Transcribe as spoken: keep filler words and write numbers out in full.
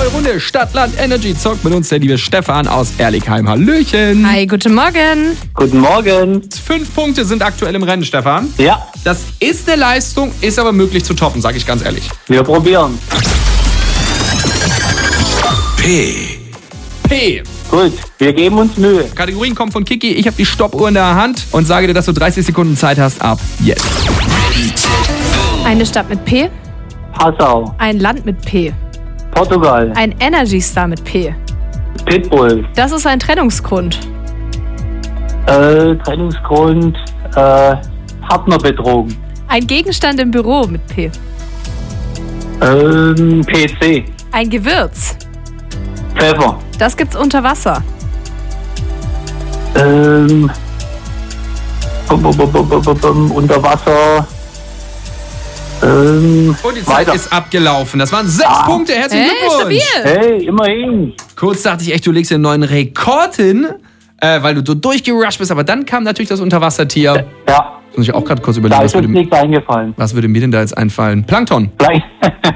neue Runde Stadt, Land, Energy zockt mit uns der liebe Stefan aus Ehrlichheim. Hallöchen. Hi, guten Morgen. Guten Morgen. Fünf Punkte sind aktuell im Rennen, Stefan. Ja, Das ist eine Leistung, ist aber möglich zu toppen, sage ich ganz ehrlich. wir probieren. P. P. Gut, wir geben uns Mühe. Kategorien kommen von Kiki. Ich habe die Stoppuhr in der Hand und sage dir, dass du dreißig Sekunden Zeit hast ab jetzt. Eine Stadt mit P, Passau, ein Land mit P, Portugal, ein Energy Star mit P. Pitbull, Das ist ein Trennungsgrund. äh, Trennungsgrund, äh, Partner betrogen, Ein Gegenstand im Büro mit P. ähm, P C, Ein Gewürz. Pfeffer, Das gibt's unter Wasser. ähm, bum, bum, bum, bum, bum, bum, unter Wasser, ähm, Und die Zeit weiter. ist abgelaufen. Das waren sechs Punkte. Herzlichen Hey, Glückwunsch. stabil. Hey, immerhin. Kurz dachte ich echt, du legst den neuen Rekord hin, äh, weil du so durchgerusht bist. Aber dann kam natürlich das Unterwassertier. Ja, Muss ich auch gerade kurz überlegen, da was ist uns würde, nichts eingefallen. was würde mir denn da jetzt einfallen? Plankton. Gleich.